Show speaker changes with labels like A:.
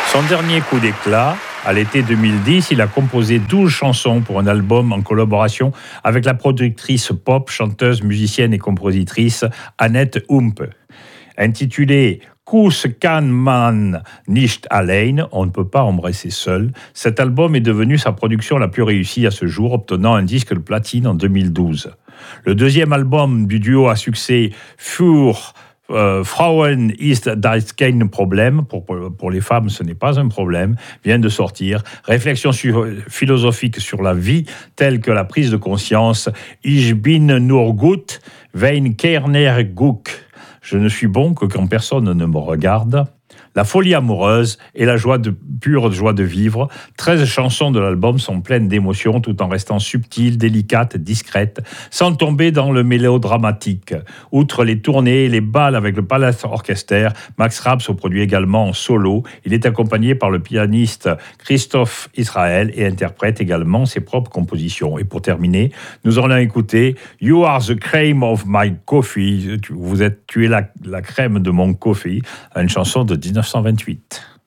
A: Son dernier coup d'éclat, à l'été 2010, il a composé 12 chansons pour un album en collaboration avec la productrice pop, chanteuse, musicienne et compositrice Annette Humpe. Intitulé Kus kann man nicht allein, on ne peut pas embrasser seul, cet album est devenu sa production la plus réussie à ce jour, obtenant un disque de platine en 2012. Le deuxième album du duo à succès Für Frauen ist das kein Problem, pour les femmes ce n'est pas un problème, vient de sortir. Réflexion philosophique sur la vie telle que la prise de conscience. Ich bin nur gut, wenn keiner guckt. Je ne suis bon que quand personne ne me regarde. La folie amoureuse et la pure joie de vivre. 13 chansons de l'album sont pleines d'émotions tout en restant subtiles, délicates, discrètes, sans tomber dans le mélodramatique. Outre les tournées et les balles avec le Palace Orchester, Max Rabe produit également en solo. Il est accompagné par le pianiste Christophe Israël et interprète également ses propres compositions. Et pour terminer, nous allons écouter You Are the Cream of My Coffee. Tu es la crème de mon coffee, une chanson de 1928.